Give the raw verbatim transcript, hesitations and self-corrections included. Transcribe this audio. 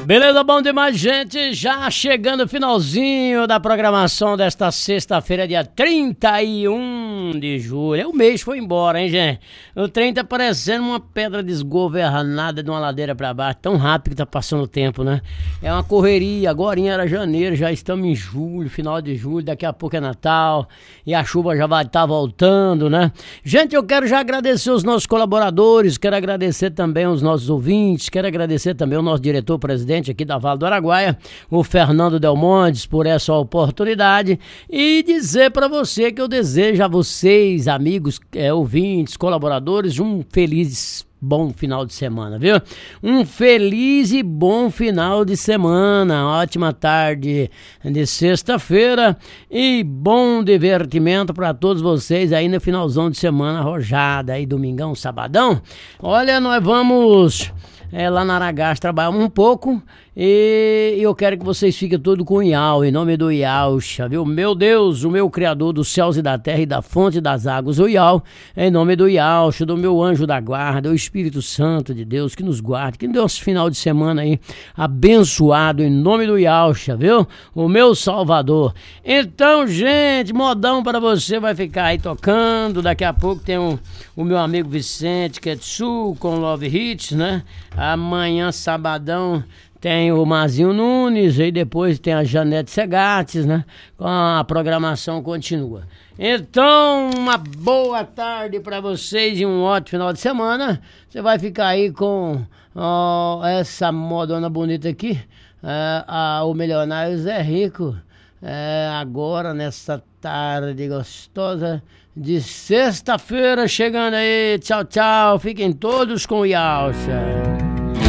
Beleza, bom demais, gente. Já chegando o finalzinho da programação desta sexta-feira, dia trinta e um de julho. O mês foi embora, hein, gente? O trem tá parecendo uma pedra desgovernada de uma ladeira pra baixo. Tão rápido que tá passando o tempo, né? É uma correria. Agora era janeiro, já estamos em julho, final de julho. Daqui a pouco é Natal e a chuva já vai estar voltando, né? Gente, eu quero já agradecer os nossos colaboradores, quero agradecer também os nossos ouvintes, quero agradecer também o nosso diretor-presidente aqui da Vale do Araguaia, o Fernando Del Montes, por essa oportunidade, e dizer para você que eu desejo a vocês, amigos, é, ouvintes, colaboradores, um feliz bom final de semana, viu? Um feliz e bom final de semana, ótima tarde de sexta-feira e bom divertimento para todos vocês aí no finalzão de semana arrojada, aí domingão, sabadão. Olha, nós vamos é, lá na Aragás trabalhar um pouco e eu quero que vocês fiquem todos com o Iau, em nome do Iauxa, viu? Meu Deus, o meu Criador dos céus e da terra e da fonte das águas, o Iau, em nome do Iauxa, do meu anjo da guarda, o Espírito Santo de Deus que nos guarde, que nos dê esse final de semana aí abençoado, em nome do Iauxa, viu? O meu Salvador. Então, gente, modão para você vai ficar aí tocando, daqui a pouco tem um, o meu amigo Vicente Ketsu com Love Hits, né? Amanhã, sabadão, tem o Mazinho Nunes, e depois tem a Janete Segates, né? A programação continua. Então, uma boa tarde para vocês e um ótimo final de semana. Você vai ficar aí com ó, essa modona bonita aqui, é, a, o milionário Zé Rico, é, agora nessa tarde gostosa de sexta-feira, chegando aí. Tchau, tchau. Fiquem todos com o Iauxa.